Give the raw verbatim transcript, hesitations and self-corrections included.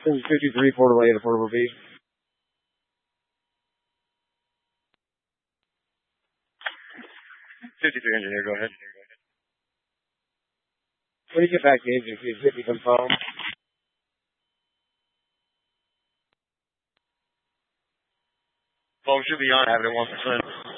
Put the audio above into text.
This is fifty-three, Portable A to Portable B. fifty-three engineer, go ahead. When you get back to agency, hit me some phone. Phone should be on, having it one percent.